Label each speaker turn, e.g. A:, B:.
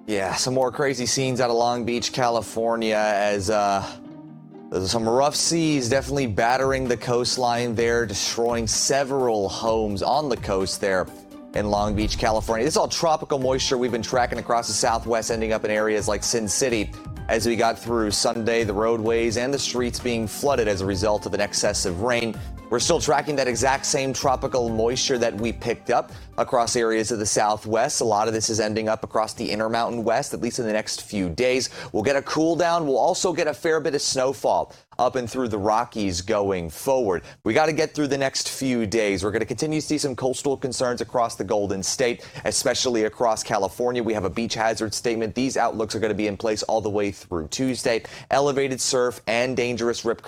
A: Yeah, some more crazy scenes out of Long Beach, California, as some rough seas definitely battering the coastline there, destroying several homes on the coast there in Long Beach, California. This is all tropical moisture we've been tracking across the Southwest, ending up in areas like Sin City. As we got through Sunday, the roadways and the streets being flooded as a result of an excess of rain. We're still tracking that exact same tropical moisture that we picked up across areas of the Southwest. A lot of this is ending up across the Intermountain West, at least in the next few days. We'll get a cool down. We'll also get a fair bit of snowfall up and through the Rockies going forward. We got to get through the next few days. We're going to continue to see some coastal concerns across the Golden State, especially across California. We have a beach hazard statement. These outlooks are going to be in place all the way through Tuesday. Elevated surf and dangerous rip